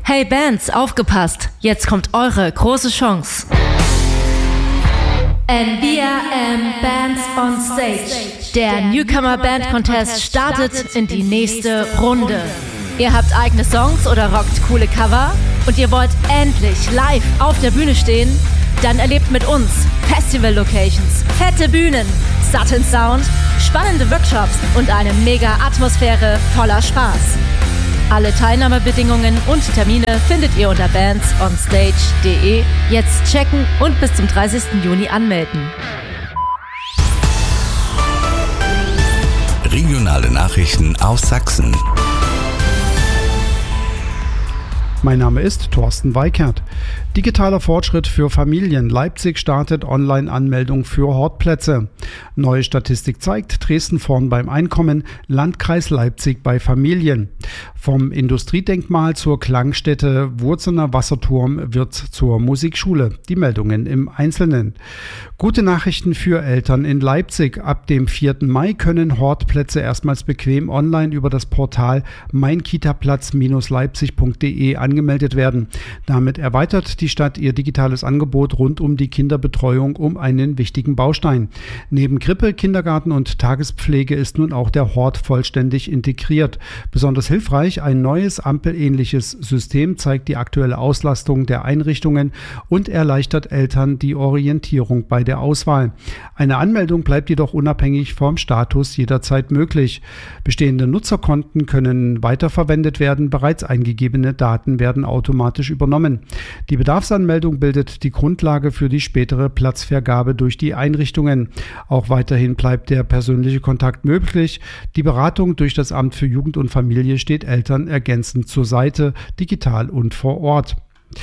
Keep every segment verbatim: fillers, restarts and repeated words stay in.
Hey Bands, aufgepasst! Jetzt kommt eure große Chance. N B R M Bands on Stage. Der Newcomer Band Contest startet in die nächste Runde. Ihr habt eigene Songs oder rockt coole Cover und ihr wollt endlich live auf der Bühne stehen? Dann erlebt mit uns Festival-Locations, fette Bühnen, satten Sound, spannende Workshops und eine mega Atmosphäre voller Spaß. Alle Teilnahmebedingungen und Termine findet ihr unter bands on stage punkt de. Jetzt checken und bis zum dreißigsten Juni anmelden. Regionale Nachrichten aus Sachsen. Mein Name ist Thorsten Weikert. Digitaler Fortschritt für Familien. Leipzig startet Online-Anmeldung für Hortplätze. Neue Statistik zeigt, Dresden vorn beim Einkommen, Landkreis Leipzig bei Familien. Vom Industriedenkmal zur Klangstätte Wurzener Wasserturm wird zur Musikschule. Die Meldungen im Einzelnen. Gute Nachrichten für Eltern in Leipzig. Ab dem vierten Mai können Hortplätze erstmals bequem online über das Portal mein kita platz Bindestrich leipzig punkt de angemeldet werden. Damit erweitert die Stadt ihr digitales Angebot rund um die Kinderbetreuung um einen wichtigen Baustein. Neben Krippe, Kindergarten und Tagespflege ist nun auch der Hort vollständig integriert. Besonders hilfreich, ein neues ampelähnliches System zeigt die aktuelle Auslastung der Einrichtungen und erleichtert Eltern die Orientierung bei der Auswahl. Eine Anmeldung bleibt jedoch unabhängig vom Status jederzeit möglich. Bestehende Nutzerkonten können weiterverwendet werden, bereits eingegebene Daten werden automatisch übernommen. Die Bedarfsanmeldung bildet die Grundlage für die spätere Platzvergabe durch die Einrichtungen. Auch weiterhin bleibt der persönliche Kontakt möglich. Die Beratung durch das Amt für Jugend und Familie steht Eltern ergänzend zur Seite, digital und vor Ort.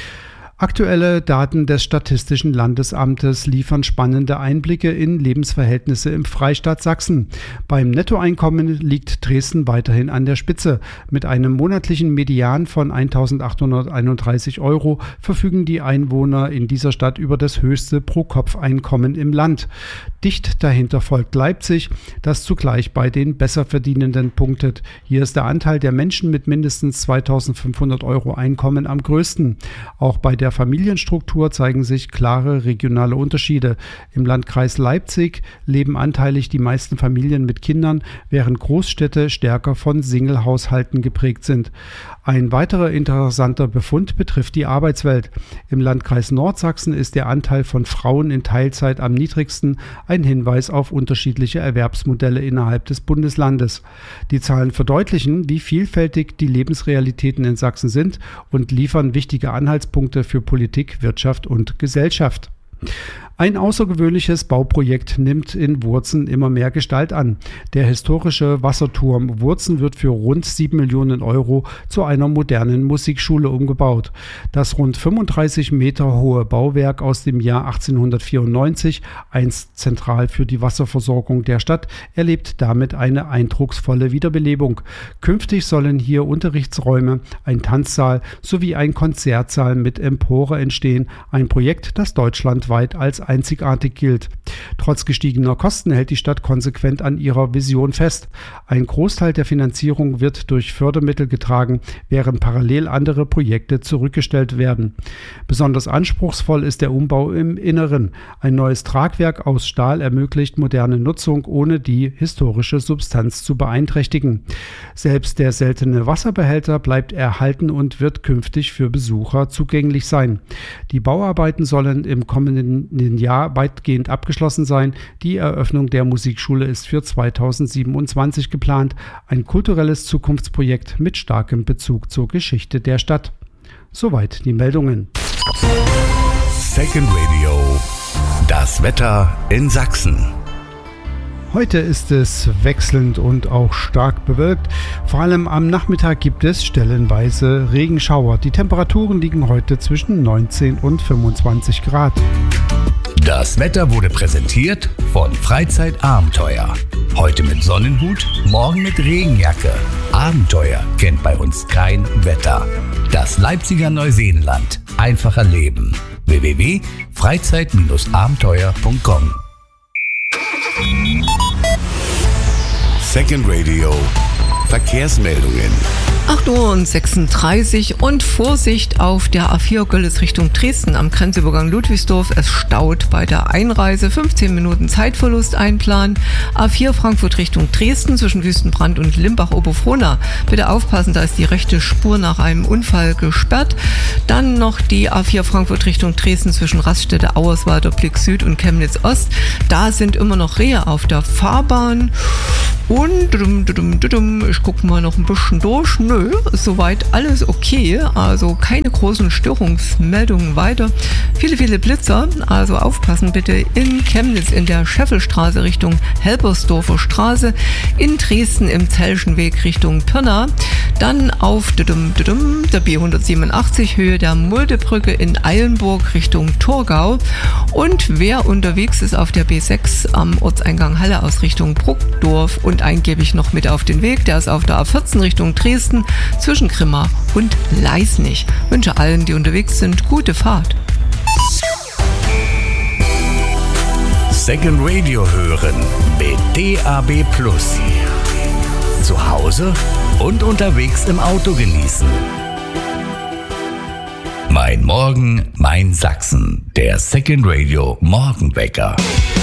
Aktuelle Daten des Statistischen Landesamtes liefern spannende Einblicke in Lebensverhältnisse im Freistaat Sachsen. Beim Nettoeinkommen liegt Dresden weiterhin an der Spitze. Mit einem monatlichen Median von eintausendachthunderteinunddreißig Euro verfügen die Einwohner in dieser Stadt über das höchste Pro-Kopf-Einkommen im Land. Dicht dahinter folgt Leipzig, das zugleich bei den Besserverdienenden punktet. Hier ist der Anteil der Menschen mit mindestens zweitausendfünfhundert Euro Einkommen am größten. Auch bei der Familienstruktur zeigen sich klare regionale Unterschiede. Im Landkreis Leipzig leben anteilig die meisten Familien mit Kindern, während Großstädte stärker von Single-Haushalten geprägt sind. Ein weiterer interessanter Befund betrifft die Arbeitswelt. Im Landkreis Nordsachsen ist der Anteil von Frauen in Teilzeit am niedrigsten, ein Hinweis auf unterschiedliche Erwerbsmodelle innerhalb des Bundeslandes. Die Zahlen verdeutlichen, wie vielfältig die Lebensrealitäten in Sachsen sind und liefern wichtige Anhaltspunkte für Politik, Wirtschaft und Gesellschaft. Ein außergewöhnliches Bauprojekt nimmt in Wurzen immer mehr Gestalt an. Der historische Wasserturm Wurzen wird für rund sieben Millionen Euro zu einer modernen Musikschule umgebaut. Das rund fünfunddreißig Meter hohe Bauwerk aus dem Jahr achtzehnhundertvierundneunzig, einst zentral für die Wasserversorgung der Stadt, erlebt damit eine eindrucksvolle Wiederbelebung. Künftig sollen hier Unterrichtsräume, ein Tanzsaal sowie ein Konzertsaal mit Empore entstehen. Ein Projekt, das deutschlandweit als einzigartig gilt. Trotz gestiegener Kosten hält die Stadt konsequent an ihrer Vision fest. Ein Großteil der Finanzierung wird durch Fördermittel getragen, während parallel andere Projekte zurückgestellt werden. Besonders anspruchsvoll ist der Umbau im Inneren. Ein neues Tragwerk aus Stahl ermöglicht moderne Nutzung, ohne die historische Substanz zu beeinträchtigen. Selbst der seltene Wasserbehälter bleibt erhalten und wird künftig für Besucher zugänglich sein. Die Bauarbeiten sollen im kommenden Jahr weitgehend abgeschlossen sein. Die Eröffnung der Musikschule ist für zweitausendsiebenundzwanzig geplant. Ein kulturelles Zukunftsprojekt mit starkem Bezug zur Geschichte der Stadt. Soweit die Meldungen. Second Radio. Das Wetter in Sachsen. Heute ist es wechselnd und auch stark bewölkt. Vor allem am Nachmittag gibt es stellenweise Regenschauer. Die Temperaturen liegen heute zwischen neunzehn und fünfundzwanzig Grad. Das Wetter wurde präsentiert von Freizeitabenteuer. Heute mit Sonnenhut, morgen mit Regenjacke. Abenteuer kennt bei uns kein Wetter. Das Leipziger Neuseenland. Einfacher Leben. w w w punkt freizeit abenteuer punkt com Second Radio Verkehrsmeldungen. acht Uhr sechsunddreißig und Vorsicht auf der A vier Görlitz Richtung Dresden am Grenzübergang Ludwigsdorf. Es staut bei der Einreise. fünfzehn Minuten Zeitverlust einplanen. A vier Frankfurt Richtung Dresden zwischen Wüstenbrand und Limbach-Oberfrohna. Bitte aufpassen, da ist die rechte Spur nach einem Unfall gesperrt. Dann noch die A vier Frankfurt Richtung Dresden zwischen Raststätte Auerswalder Blick Süd und Chemnitz Ost. Da sind immer noch Rehe auf der Fahrbahn. Und ich gucke mal noch ein bisschen durch. Nö, soweit alles okay. Also keine großen Störungsmeldungen weiter. Viele, viele Blitzer. Also aufpassen bitte in Chemnitz in der Scheffelstraße Richtung Helbersdorfer Straße. In Dresden im Zellschen Weg Richtung Pirna. Dann auf der B hundertsiebenundachtzig Höhe der Muldebrücke in Eilenburg Richtung Torgau. Und wer unterwegs ist auf der B sechs am Ortseingang Halle aus Richtung Bruckdorf und einen gebe ich noch mit auf den Weg. Der ist auf der A vierzehn Richtung Dresden zwischen Grimma und Leisnig. Ich wünsche allen, die unterwegs sind, gute Fahrt. Second Radio hören mit D A B Plus. Zu Hause und unterwegs im Auto genießen. Mein Morgen, mein Sachsen. Der Second Radio Morgenwecker.